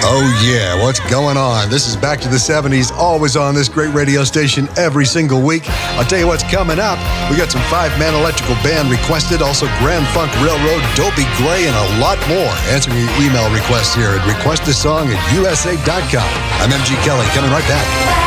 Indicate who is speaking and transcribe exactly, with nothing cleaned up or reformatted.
Speaker 1: Oh, yeah, what's going on? This is Back to the seventies, always on this great radio station every single week. I'll tell you what's coming up. We got some five-man electrical band requested, also Grand Funk Railroad, Dopey Gray, and a lot more. Answering your email requests here at request a song at u s a dot com. I'm M G Kelly, coming right back.